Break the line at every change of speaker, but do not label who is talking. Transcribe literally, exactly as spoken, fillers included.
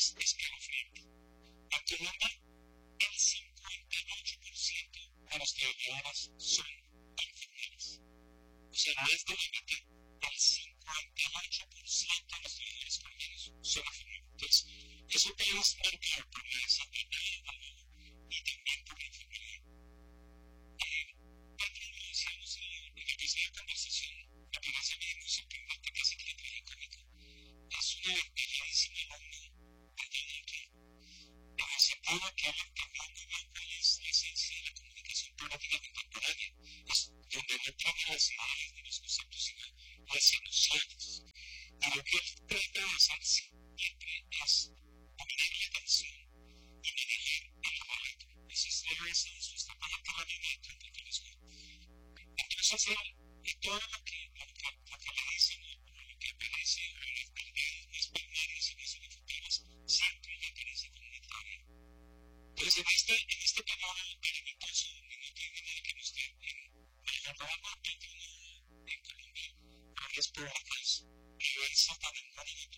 es escalofriante. En Colombia, el cincuenta y ocho por ciento de los trabajadoras son enfermeras. O sea, más de la mitad, el cincuenta y ocho por ciento de los trabajadores colombianos son enfermeros. Entonces, eso te es marcado por la desigualdad y también por la enfermedad. Eh, Dentro de lo que decíamos en la tercera conversación, la pobreza a mí es muy sorprendente, casi que tragicómica. Es una verdaderísima alumna de Donald Trump, en el sentido que él entendió muy bien cuál es la esencia de la comunicación política contemporánea, es donde no tiene las ideas ni los conceptos, sino las emociones. Y lo que él trata de hacer siempre es dominar la atención y manejar el relato. Esa es la base de su estrategia que la línea de Trump que les digo. Entonces, él, y todo lo que, lo que, lo que le dicen, o lo que aparece, o las verdades más primarias y más irrefutables, siempre le aparece como una teoría. Entonces, en este, en este periodo maravilloso, minuto y medio que nos trae, recordaba en Colombia, varias públicas que versan tan en